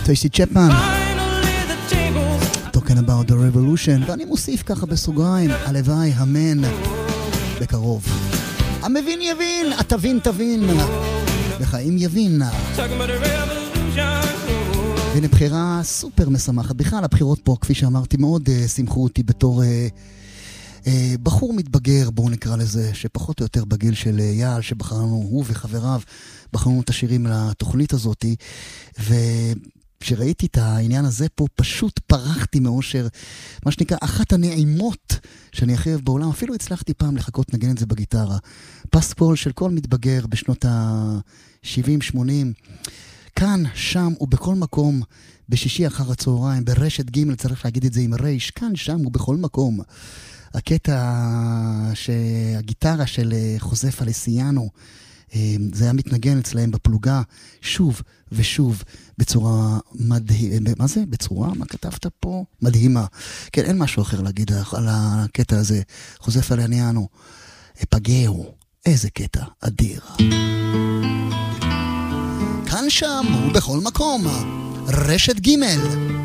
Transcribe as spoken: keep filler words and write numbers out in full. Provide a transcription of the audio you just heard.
טרייסי צ'פמן, talking about the revolution, ואני מוסיף ככה בסוגריים, הלוואי, אמן, בקרוב. המבין יבין, התבין תבין, וחיים יבין. והנה בחירה סופר משמחת. בכלל הבחירות פה, כפי שאמרתי, מאוד uh, שמחו אותי בתור uh, uh, בחור מתבגר, בואו נקרא לזה, שפחות או יותר בגיל של uh, יעל, שבחרנו, הוא וחבריו, בחרנו את השירים לתוכנית הזאת, וכשראיתי את העניין הזה פה, פשוט פרחתי מאושר, מה שנקרא, אחת הנעימות שאני הכי אוהב בעולם, אפילו הצלחתי פעם לחכות נגן את זה בגיטרה. פסקול של כל מתבגר בשנות ה-שבעים שמונים, כאן, שם ובכל מקום, בשישי אחר הצהריים, ברשת ג' צריך להגיד את זה עם רייש, כאן, שם ובכל מקום. הקטע שהגיטרה של חוזה פלסיאנו, זה היה מתנגן אצלהם בפלוגה, שוב ושוב, בצורה מדהימה. מה זה? בצורה? מה כתבת פה? מדהימה. כן, אין משהו אחר להגיד על הקטע הזה. חוזה פלסיאנו, פגעו, איזה קטע אדיר. כאן שם ובכל מקום, רשת ג'